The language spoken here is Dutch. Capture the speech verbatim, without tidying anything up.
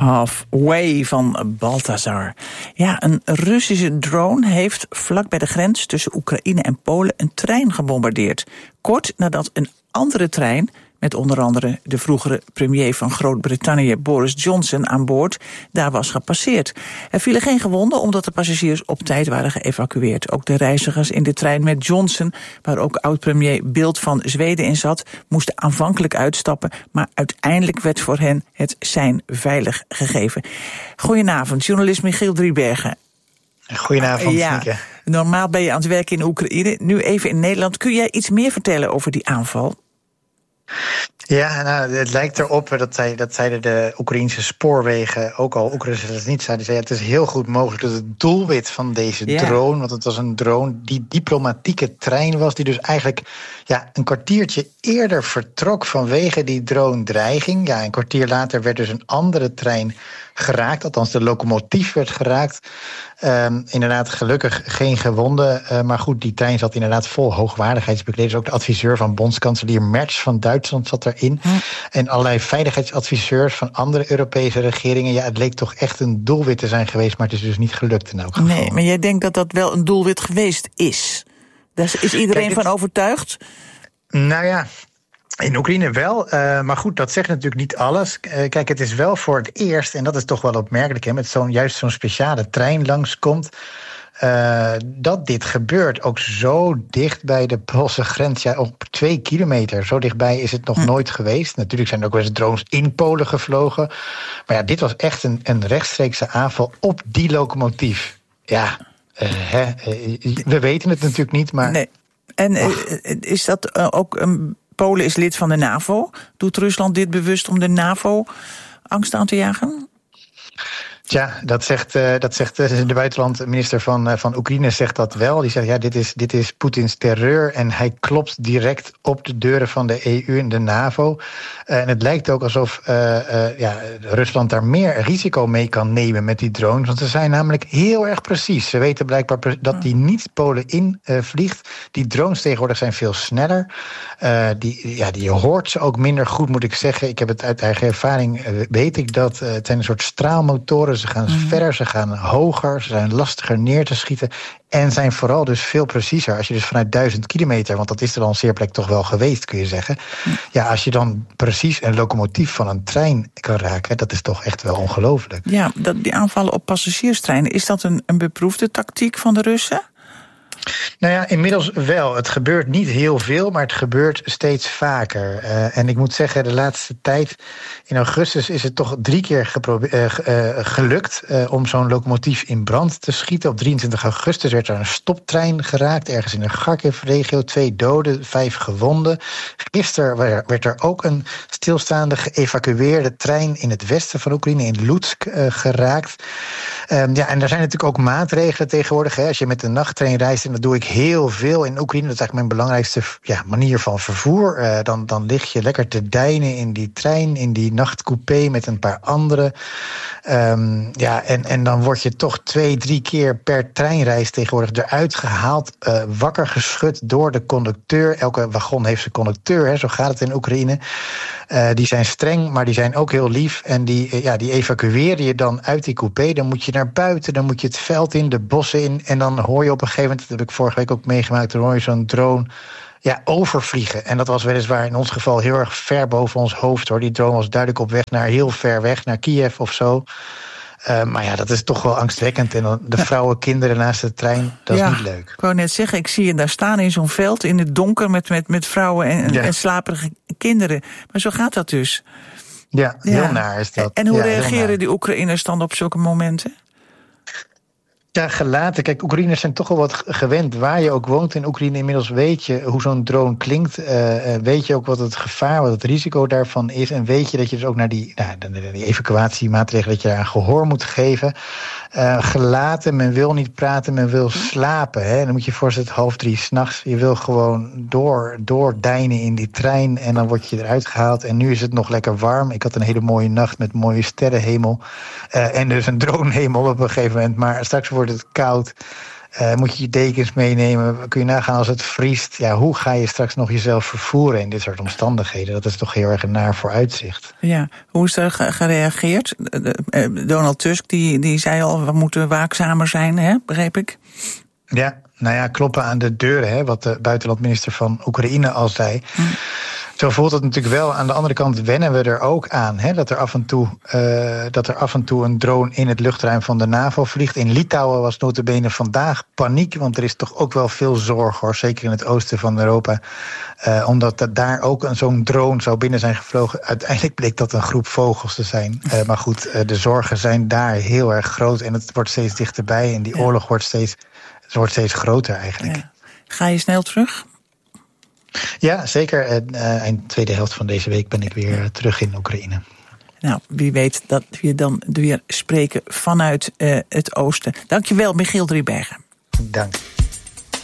Halfway van Balthazar. Ja, een Russische drone heeft vlak bij de grens tussen Oekraïne en Polen een trein gebombardeerd. Kort nadat een andere trein, met onder andere de vroegere premier van Groot-Brittannië Boris Johnson aan boord, daar was gepasseerd. Er vielen geen gewonden omdat de passagiers op tijd waren geëvacueerd. Ook de reizigers in de trein met Johnson, waar ook oud-premier Bildt van Zweden in zat, moesten aanvankelijk uitstappen, maar uiteindelijk werd voor hen het sein veilig gegeven. Goedenavond, journalist Michiel Driebergen. Goedenavond, ja, Mieke. Normaal ben je aan het werken in Oekraïne, nu even in Nederland. Kun jij iets meer vertellen over die aanval? Ja, nou, het lijkt erop, dat, zei, dat zeiden de Oekraïnse spoorwegen ook al. Oekraïnse dat niet zeiden, zeiden het is heel goed mogelijk dat het doelwit van deze ja. drone, want het was een drone die diplomatieke trein was, die dus eigenlijk ja, een kwartiertje eerder vertrok vanwege die drone-dreiging. Ja, een kwartier later werd dus een andere trein geraakt, althans de locomotief werd geraakt. Um, inderdaad, gelukkig geen gewonden. Uh, maar goed, die trein zat inderdaad vol hoogwaardigheidsbekleders. Ook de adviseur van bondskanselier Merz van Duitsland zat erin. Hm. En allerlei veiligheidsadviseurs van andere Europese regeringen. Ja, het leek toch echt een doelwit te zijn geweest, maar het is dus niet gelukt in elk geval. Nee, maar jij denkt dat dat wel een doelwit geweest is? Daar is iedereen Kijk, het... van overtuigd? Nou ja, in Oekraïne wel, uh, maar goed, dat zegt natuurlijk niet alles. Uh, kijk, het is wel voor het eerst, en dat is toch wel opmerkelijk, hè, met zo'n, juist zo'n speciale trein langskomt, uh, dat dit gebeurt. Ook zo dicht bij de Poolse grens, ja, op twee kilometer. Zo dichtbij is het nog hm. nooit geweest. Natuurlijk zijn er ook wel eens drones in Polen gevlogen. Maar ja, dit was echt een, een rechtstreekse aanval op die locomotief. Ja, uh, hè, uh, we weten het natuurlijk niet, maar... Nee. En uh, is dat uh, ook... een Polen is lid van de NAVO. Doet Rusland dit bewust om de NAVO angst aan te jagen? Ja, dat zegt, uh, dat zegt uh, de buitenlandminister van, uh, van Oekraïne zegt dat wel. Die zegt, ja, dit is, dit is Poetins terreur en hij klopt direct op de deuren van de E U en de NAVO. Uh, en het lijkt ook alsof uh, uh, ja, Rusland daar meer risico mee kan nemen met die drones. Want ze zijn namelijk heel erg precies. Ze weten blijkbaar pre- dat die niet Polen invliegt. Uh, die drones tegenwoordig zijn veel sneller. Uh, die, ja, die hoort ze ook minder goed, moet ik zeggen. Ik heb het uit eigen ervaring, uh, weet ik dat. Uh, het zijn een soort straalmotoren. Ze gaan mm. verder, ze gaan hoger, ze zijn lastiger neer te schieten. En zijn vooral dus veel preciezer. Als je dus vanuit duizend kilometer, want dat is er al een zeerplek toch wel geweest, kun je zeggen. Mm. Ja, als je dan precies een locomotief van een trein kan raken, dat is toch echt wel ongelooflijk. Ja, dat, die aanvallen op passagierstreinen, is dat een, een beproefde tactiek van de Russen? Nou ja, inmiddels wel. Het gebeurt niet heel veel, maar het gebeurt steeds vaker. Uh, en ik moet zeggen, de laatste tijd, in augustus is het toch drie keer geprobe- uh, uh, gelukt uh, om zo'n locomotief in brand te schieten. Op drieëntwintig augustus werd er een stoptrein geraakt, ergens in de Kharkiv-regio. Twee doden, vijf gewonden. Gisteren werd er ook een stilstaande geëvacueerde trein in het westen van Oekraïne, in Lutsk, uh, geraakt. Um, ja, en er zijn natuurlijk ook maatregelen tegenwoordig. Hè. Als je met de nachttrein reist, en dat doe ik heel veel in Oekraïne, dat is eigenlijk mijn belangrijkste ja, manier van vervoer. Uh, dan, dan lig je lekker te deinen in die trein, in die nachtcoupé met een paar anderen. Um, ja, en, en dan word je toch twee, drie keer per treinreis tegenwoordig eruit gehaald, uh, wakker geschud door de conducteur. Elke wagon heeft zijn conducteur, hè, zo gaat het in Oekraïne. Uh, die zijn streng, maar die zijn ook heel lief. En die, uh, ja, die evacueren je dan uit die coupé. Dan moet je naar buiten, dan moet je het veld in, de bossen in. En dan hoor je op een gegeven moment, dat heb ik vorige week ook meegemaakt, dan hoor je zo'n drone ja, overvliegen. En dat was weliswaar in ons geval heel erg ver boven ons hoofd, hoor. Die drone was duidelijk op weg naar heel ver weg, naar Kiev of zo. Uh, maar ja, dat is toch wel angstwekkend. En dan de ja. vrouwen, kinderen naast de trein, dat ja, is niet leuk. Ik wou net zeggen, ik zie je daar staan in zo'n veld, in het donker, met, met, met vrouwen en, ja. en slaperige kinderen. Maar zo gaat dat dus. Ja, heel ja. naar is dat. En hoe ja, reageren die Oekraïners dan op zulke momenten? Ja, gelaten. Kijk, Oekraïners zijn toch wel wat gewend. Waar je ook woont in Oekraïne, inmiddels weet je hoe zo'n drone klinkt. Uh, weet je ook wat het gevaar, wat het risico daarvan is. En weet je dat je dus ook naar die, nou, die evacuatiemaatregelen, dat je daar een gehoor moet geven. Uh, gelaten, men wil niet praten, men wil slapen. Hè. Dan moet je voorstellen, half drie 's nachts. Je wil gewoon door, doordijnen in die trein en dan word je eruit gehaald. En nu is het nog lekker warm. Ik had een hele mooie nacht met mooie sterrenhemel. Uh, en dus een dronehemel op een gegeven moment. Maar straks wordt het koud. Uh, moet je je dekens meenemen? Kun je nagaan als het vriest? Ja, hoe ga je straks nog jezelf vervoeren in dit soort omstandigheden? Dat is toch heel erg een naar vooruitzicht. Ja, hoe is er gereageerd? Donald Tusk die, die zei al, we moeten waakzamer zijn, hè? Begreep ik? Ja, nou ja, kloppen aan de deuren, hè, wat de buitenlandminister van Oekraïne al zei. Hm. Zo voelt het natuurlijk wel. Aan de andere kant wennen we er ook aan. Hè, dat, er af en toe, uh, dat er af en toe een drone in het luchtruim van de NAVO vliegt. In Litouwen was nota bene vandaag paniek. Want er is toch ook wel veel zorg, hoor, zeker in het oosten van Europa. Uh, omdat dat daar ook een, zo'n drone zou binnen zijn gevlogen. Uiteindelijk bleek dat een groep vogels te zijn. Uh, maar goed, uh, de zorgen zijn daar heel erg groot. En het wordt steeds dichterbij. En die ja. oorlog wordt steeds, het wordt steeds groter eigenlijk. Ja. Ga je snel terug? Ja, zeker. Uh, eind tweede helft van deze week ben ik weer uh, terug in Oekraïne. Nou, wie weet dat we dan weer spreken vanuit uh, het oosten. Dankjewel, Michiel Driebergen. Dank.